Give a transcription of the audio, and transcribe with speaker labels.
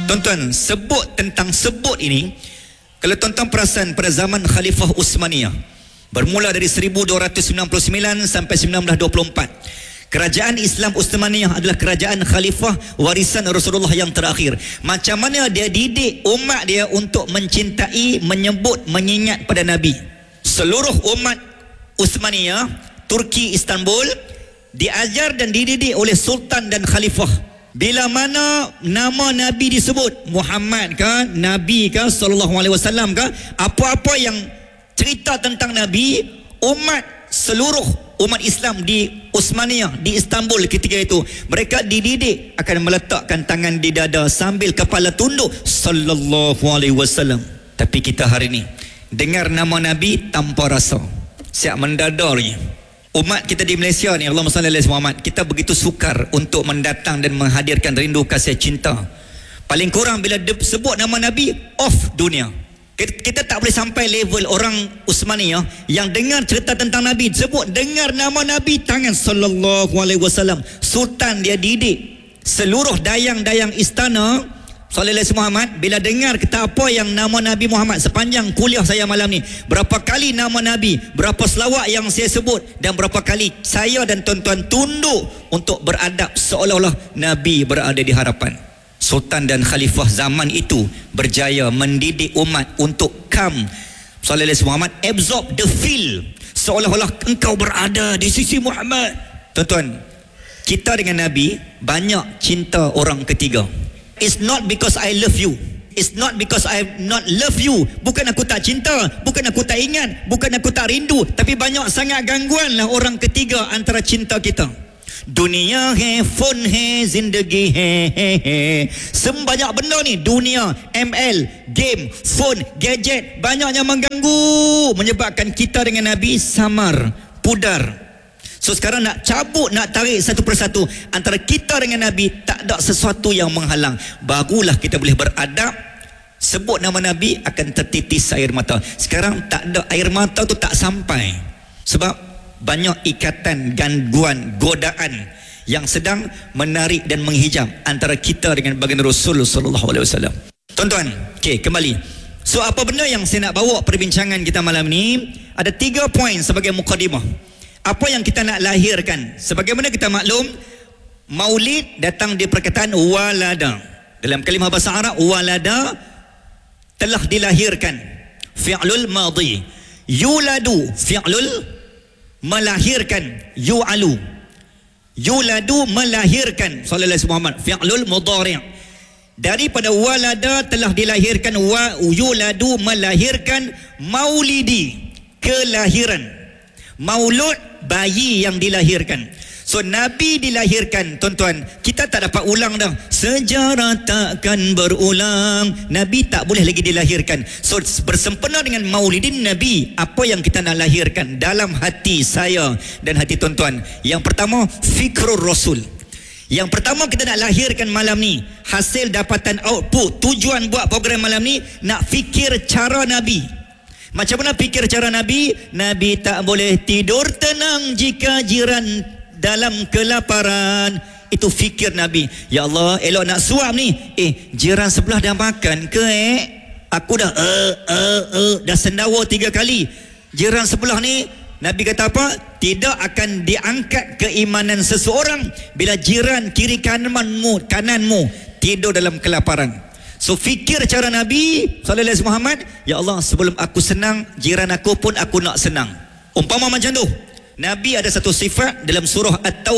Speaker 1: Tuan-tuan, sebut ini, kalau tuan-tuan perasan pada zaman Khalifah Utsmaniyah, bermula dari 1299 sampai 1924, kerajaan Islam Utsmaniyah adalah kerajaan khalifah warisan Rasulullah yang terakhir. Macam mana dia didik umat dia untuk mencintai, menyebut, mengingat pada Nabi. Seluruh umat Utsmaniyah, Turki, Istanbul, diajar dan dididik oleh sultan dan khalifah. Bila mana nama Nabi disebut, Muhammad ke, Nabi ke, sallallahu alaihi wasallam ke, apa-apa yang cerita tentang Nabi, seluruh umat Islam di Utsmaniyah, di Istanbul ketika itu, mereka dididik akan meletakkan tangan di dada sambil kepala tunduk, sallallahu alaihi wasallam. Tapi kita hari ini dengar nama Nabi tanpa rasa, siap mendadarnya. Umat kita di Malaysia ni, Allahumma salli ala Muhammad, kita begitu sukar untuk mendatang dan menghadirkan rindu kasih cinta. Paling kurang bila sebut nama Nabi, off dunia. Kita tak boleh sampai level orang Utsmaniyah yang dengar cerita tentang Nabi, sebut dengar nama Nabi, tangan sallallahu alaihi wasallam. Sultan dia didik seluruh dayang-dayang istana sallallahu alaihi Muhammad, bila dengar kata apa yang nama Nabi Muhammad, sepanjang kuliah saya malam ni, berapa kali nama Nabi, berapa selawat yang saya sebut, dan berapa kali saya dan tuan-tuan tunduk untuk beradab seolah-olah Nabi berada di hadapan. Sultan dan khalifah zaman itu berjaya mendidik umat untuk come sallallahu alaihi Muhammad, absorb the feel, seolah-olah engkau berada di sisi Muhammad. Tuan-tuan, kita dengan Nabi banyak cinta orang ketiga. It's not because I love you, it's not because I not love you. Bukan aku tak cinta, bukan aku tak ingat, bukan aku tak rindu, tapi banyak sangat gangguan lah orang ketiga antara cinta kita. Dunia hai, phone hai, zindagi hai. Sebanyak benda ni, dunia, ML, game, phone, gadget, banyaknya mengganggu, menyebabkan kita dengan Nabi samar, pudar. So sekarang nak cabut, nak tarik satu persatu antara kita dengan Nabi, tak ada sesuatu yang menghalang. Barulah kita boleh beradab. Sebut nama Nabi akan tertitis air mata. Sekarang tak ada, air mata tu tak sampai, sebab banyak ikatan, gangguan, godaan yang sedang menarik dan menghijab antara kita dengan baginda Rasul sallallahu alaihi wasallam. Tuan-tuan, okey, kembali. So apa benda yang saya nak bawa perbincangan kita malam ni? Ada 3 poin sebagai mukadimah. Apa yang kita nak lahirkan? Sebagaimana kita maklum, maulid datang di perkataan walada. Dalam kalimah bahasa Arab, walada telah dilahirkan, fi'lul madhi. Yuladu, fi'lul melahirkan, yu'alu. Yuladu melahirkan, sallallahu alaihi Muhammad, fi'lul mudhari'. Daripada walada telah dilahirkan, wa yuladu melahirkan, maulidi kelahiran. Maulud, bayi yang dilahirkan. So Nabi dilahirkan, tuan-tuan, kita tak dapat ulang dah. Sejarah takkan berulang. Nabi tak boleh lagi dilahirkan. So bersempena dengan maulidin Nabi, apa yang kita nak lahirkan dalam hati saya dan hati tuan-tuan? Yang pertama, fikrul Rasul. Yang pertama kita nak lahirkan malam ni, hasil dapatan output, tujuan buat program malam ni, nak fikir cara Nabi. Macam mana fikir cara Nabi? Nabi tak boleh tidur tenang jika jiran dalam kelaparan. Itu fikir Nabi. Ya Allah, elok nak suap ni. Jiran sebelah dah makan ke? Aku dah dah sendawa 3 kali. Jiran sebelah ni, Nabi kata apa? Tidak akan diangkat keimanan seseorang bila jiran kiri kananmu tidur dalam kelaparan. So fikir cara Nabi sallallahu alaihi Muhammad, ya Allah, sebelum aku senang, jiran aku pun aku nak senang. Umpama macam tu. Nabi ada satu sifat dalam surah At-Taubah